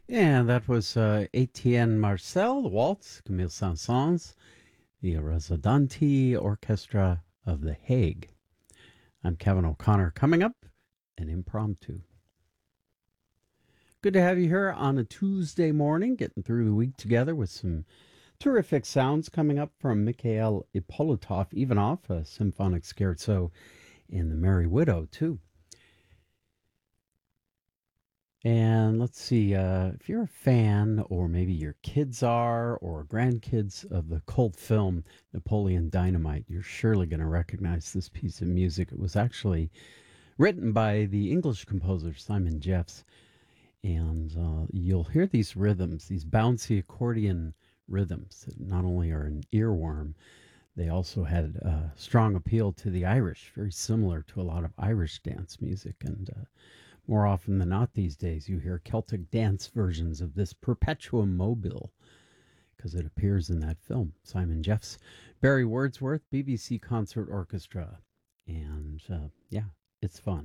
And that was Etienne Marcel, the waltz, Camille Saint-Saëns, the Resodanti Orchestra of The Hague. I'm Kevin O'Connor. Coming up, an impromptu. Good to have you here on a Tuesday morning, getting through the week together with some terrific sounds coming up from Mikhail Ivanov, a symphonic scherzo in The Merry Widow, too. And let's see, if you're a fan, or maybe your kids are, or grandkids of the cult film Napoleon Dynamite, you're surely going to recognize this piece of music. It was actually written by the English composer Simon Jeffs. And you'll hear these rhythms, these bouncy accordion rhythms that not only are an earworm, they also had a strong appeal to the Irish, very similar to a lot of Irish dance music. And more often than not these days, you hear Celtic dance versions of this Perpetuum mobile because it appears in that film. Simon Jeffs, Barry Wordsworth, BBC Concert Orchestra. And yeah, it's fun.